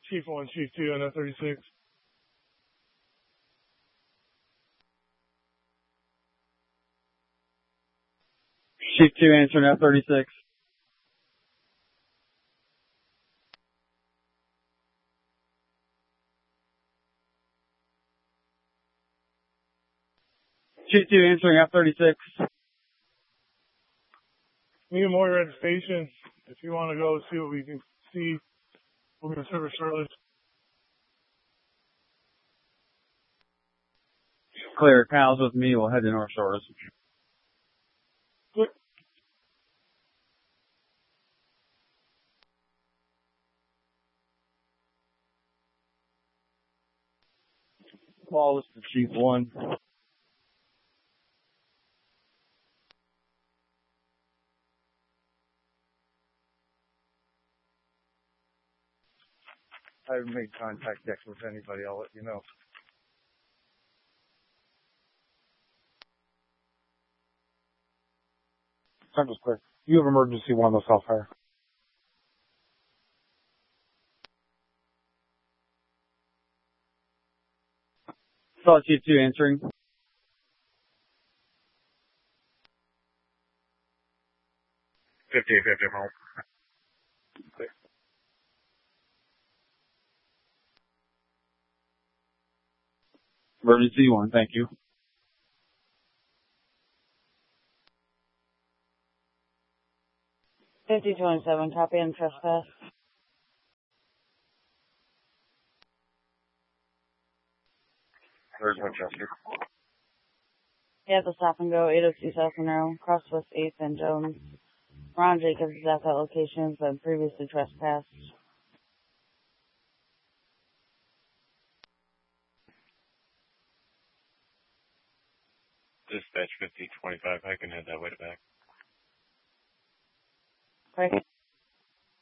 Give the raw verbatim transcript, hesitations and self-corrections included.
Chief one, Chief two on F thirty-six. Chief two answering F thirty-six. Chief two answering F thirty-six. Me and Moira at the station. If you want to go see what we can see, we'll be in service shortly. Clear. Kyle's with me. We'll head to North Shores. Good. Call this to Chief one. I haven't made contact yet with anybody. I'll let you know. Center's clear. You have emergency one on the South Fire. Saw Chief two answering. fifty fifty home. Clear. Emergency one, thank you. fifty twenty-seven, copy and trespass. Where's Winchester? Yeah, the stop and go, eight oh two South Monroe, cross West eighth and Jones. Ron Jacobs is at that location, has been previously trespassed. Dispatch fifty twenty-five, I can head that way to back.